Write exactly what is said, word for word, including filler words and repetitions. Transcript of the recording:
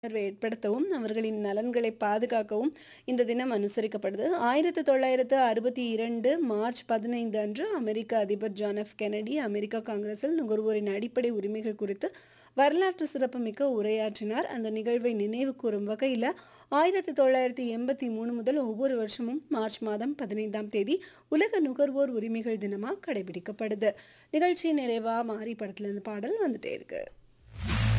விழிப்புணர்வை ஏற்படுத்தவும், அவர்களின் நலன்களை பாதுகாக்கவும் இந்த தினம் அனுசரிக்கப்படுது. ஆயிரத்து தொள்ளாயிரத்து அறுபத்தி இரண்டு மார்ச் பதினைந்து அன்று அமெரிக்க அதிபர் ஜான் எஃப் கென்னடி அமெரிக்க காங்கிரஸில் நுகர்வோரின் அடிப்படை உரிமைகள் குறித்து வரலாற்று சிறப்புமிக்க உரையாற்றினார். அந்த நிகழ்வை நினைவு கூறும் வகையில் ஆயிரத்து தொள்ளாயிரத்து எண்பத்தி மூணு முதல் ஒவ்வொரு வருஷமும் மார்ச் மாதம் பதினைந்தாம் தேதி உலக நுகர்வோர் உரிமைகள் தினமாக கடைபிடிக்கப்படுது. நிகழ்ச்சி நிறைவா மாறி படத்துல இருந்து பாடல் வந்துட்டே இருக்கு.